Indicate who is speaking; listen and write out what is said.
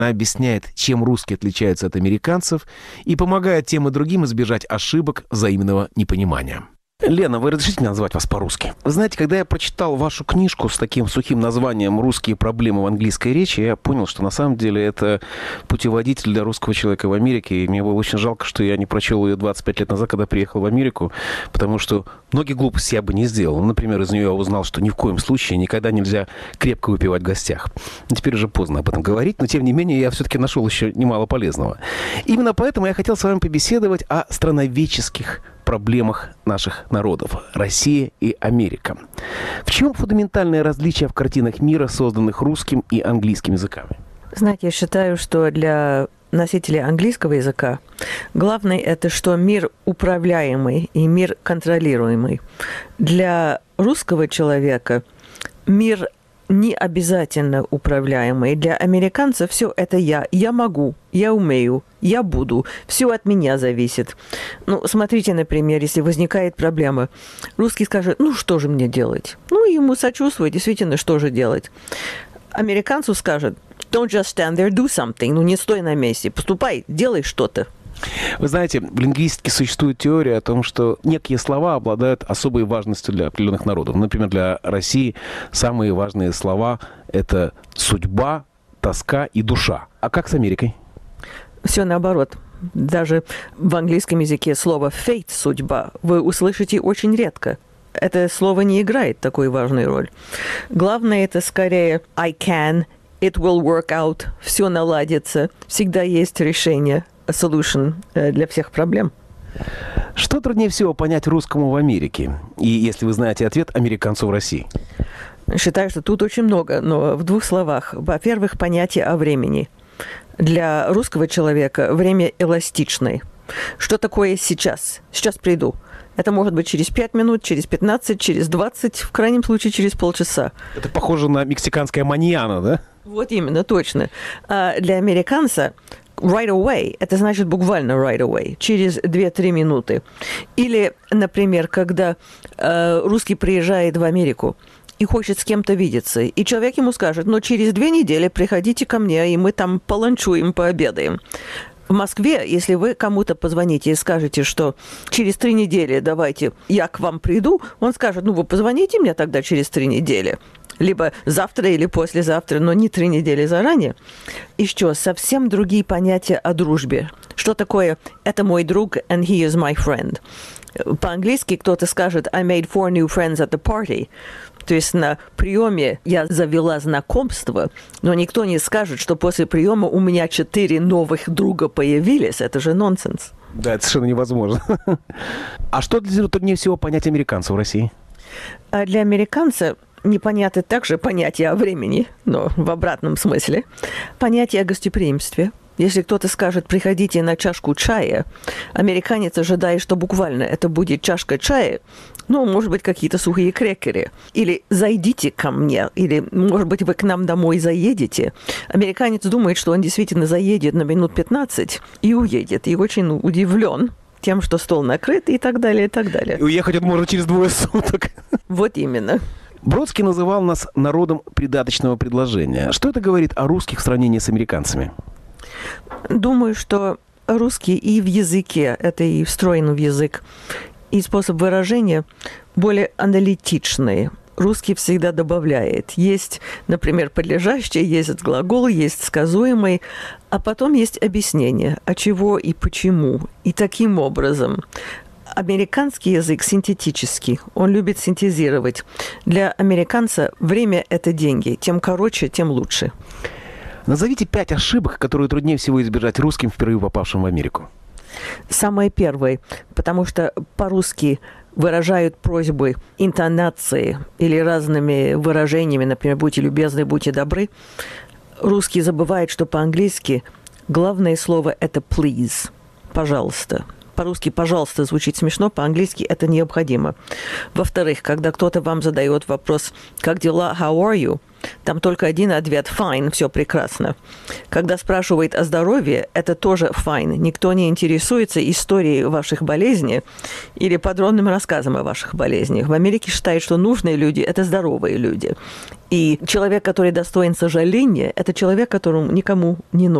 Speaker 1: Она объясняет, чем русские отличаются от американцев, и помогает тем и другим избежать ошибок взаимного непонимания. Лена, вы разрешите назвать вас по-русски? Вы знаете, когда я прочитал вашу книжку с таким сухим названием «Русские проблемы в английской речи», я понял, что на самом деле это путеводитель для русского человека в Америке. И мне было очень жалко, что я не прочел ее 25 лет назад, когда приехал в Америку, потому что многие глупости я бы не сделал. Например, из нее я узнал, что ни в коем случае никогда нельзя крепко выпивать в гостях. Теперь уже поздно об этом говорить, но тем не менее я все-таки нашел еще немало полезного. Именно поэтому я хотел с вами побеседовать о страноведческих проблемах наших народов – Россия и Америка. В чем фундаментальное различие в картинах мира, созданных русским и английским языками?
Speaker 2: Знаете, я считаю, что для носителей английского языка главное это, что мир управляемый и мир контролируемый. Для русского человека мир не обязательно управляемый. Для американцев все это я могу, я умею, я буду, все от меня зависит. Ну, смотрите, например, если возникает проблема, русский скажет, ну, что же мне делать? Ну, ему сочувствует, действительно, что же делать? Американцу скажет, don't just stand there, do something, ну, не стой на месте, поступай, делай что-то.
Speaker 1: Вы знаете, в лингвистике существует теория о том, что некие слова обладают особой важностью для определенных народов. Например, для России самые важные слова – это судьба, тоска и душа. А как с Америкой?
Speaker 2: Все наоборот. Даже в английском языке слово fate – судьба вы услышите очень редко. Это слово не играет такой важную роль. Главное – это скорее I can, it will work out, все наладится, всегда есть решение. Solution для всех проблем.
Speaker 1: Что труднее всего понять русскому в Америке? И, если вы знаете ответ, американцу в России?
Speaker 2: Считаю, что тут очень много, но в двух словах. Во-первых, понятие о времени. Для русского человека время эластичное. Что такое сейчас? Сейчас приду. Это может быть через 5 минут, через 15, через 20, в крайнем случае через полчаса.
Speaker 1: Это похоже на мексиканское маньяна, да?
Speaker 2: Вот именно, точно. А для американца right away, это значит буквально right away, через 2-3 минуты. Или, например, когда русский приезжает в Америку и хочет с кем-то видеться, и человек ему скажет, ну, через 2 недели приходите ко мне, и мы там поланчуем, пообедаем. В Москве, если вы кому-то позвоните и скажете, что через 3 недели давайте я к вам приду, он скажет, ну, вы позвоните мне тогда через 3 недели. Либо завтра или послезавтра, но не 3 недели заранее. Еще совсем другие понятия о дружбе. Что такое «это мой друг» and he is my friend? По-английски кто-то скажет «I made 4 new friends at the party». То есть на приеме я завела знакомство, но никто не скажет, что после приема у меня 4 новых друга появились. Это же нонсенс.
Speaker 1: Да, это совершенно невозможно. А что труднее всего понять американцу в России?
Speaker 2: А для американца непонятно также понятие о времени, но в обратном смысле. Понятие о гостеприимстве. Если кто-то скажет «приходите на чашку чая», американец ожидает, что буквально это будет чашка чая, ну, может быть, какие-то сухие крекеры. Или «зайдите ко мне», или «может быть, вы к нам домой заедете». Американец думает, что он действительно заедет на минут 15 и уедет, и очень удивлен тем, что стол накрыт и так далее, и так далее.
Speaker 1: И уехать он может через 2 суток.
Speaker 2: Вот именно.
Speaker 1: Бродский называл нас народом придаточного предложения. Что это говорит о русских в сравнении с американцами?
Speaker 2: Думаю, что русский и в языке, это и встроен в язык, и способ выражения более аналитичный. Русский всегда добавляет. Есть, например, подлежащее, есть глагол, есть сказуемый, а потом есть объяснение, от чего и почему. И таким образом американский язык синтетический, он любит синтезировать. Для американца время – это деньги. Тем короче, тем лучше.
Speaker 1: Назовите 5 ошибок, которые труднее всего избежать русским, впервые попавшим в Америку.
Speaker 2: Самое первое, потому что по-русски выражают просьбы интонации или разными выражениями, например, «будьте любезны, будьте добры». Русский забывает, что по-английски главное слово – это «please», «пожалуйста». по-русски «пожалуйста» звучит смешно, по-английски это необходимо. Во-вторых, когда кто-то вам задает вопрос «как дела? How are you?», там только один ответ «fine», все прекрасно. Когда спрашивают о здоровье, это тоже «fine». Никто не интересуется историей ваших болезней или подробным рассказом о ваших болезнях. В Америке считают, что нужные люди – это здоровые люди. И человек, который достоин сожаления, это человек, которому никому не нужен.